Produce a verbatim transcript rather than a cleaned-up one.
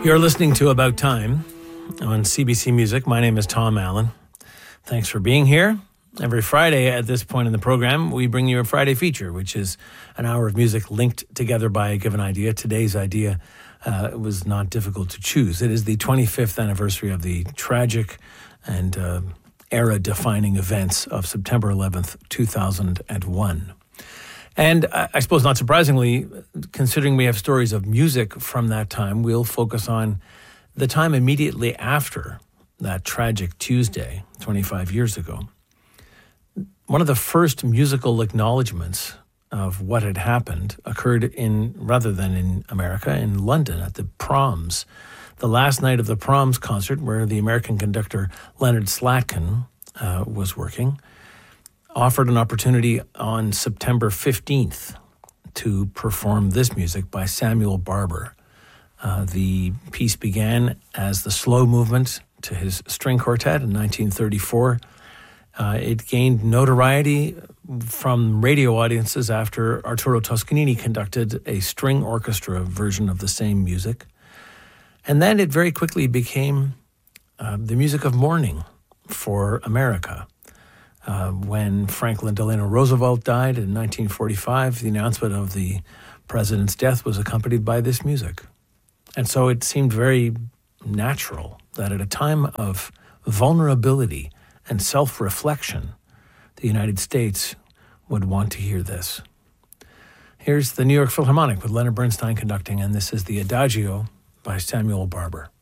You're listening to About Time on C B C Music. My name is Tom Allen. Thanks for being here. Every Friday at this point in the program, we bring you a Friday feature, which is an hour of music linked together by a given idea. Today's idea uh, was not difficult to choose. It is the twenty-fifth anniversary of the tragic and uh, era-defining events of September eleventh, two thousand one. And I suppose not surprisingly, considering we have stories of music from that time, we'll focus on the time immediately after that tragic Tuesday, twenty-five years ago. One of the first musical acknowledgments of what had happened occurred in, rather than in America, in London at the Proms. The last night of the Proms concert, where the American conductor Leonard Slatkin uh, was working, offered an opportunity on September fifteenth to perform this music by Samuel Barber. Uh, the piece began as the slow movement to his string quartet in nineteen thirty-four. Uh, it gained notoriety from radio audiences after Arturo Toscanini conducted a string orchestra version of the same music. And then it very quickly became uh, the music of mourning for America. Uh, when Franklin Delano Roosevelt died in nineteen forty-five, the announcement of the president's death was accompanied by this music. And so it seemed very natural that at a time of vulnerability and self-reflection, the United States would want to hear this. Here's the New York Philharmonic with Leonard Bernstein conducting, and this is the Adagio by Samuel Barber.